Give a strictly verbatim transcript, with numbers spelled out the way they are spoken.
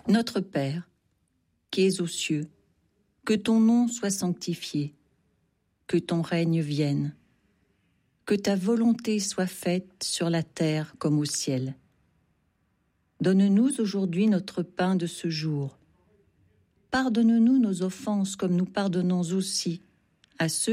Notre Père, qui es aux cieux, que ton nom soit sanctifié, que ton règne vienne, que ta volonté soit faite sur la terre comme au ciel. Donne-nous aujourd'hui notre pain de ce jour. Pardonne-nous nos offenses comme nous pardonnons aussi à ceux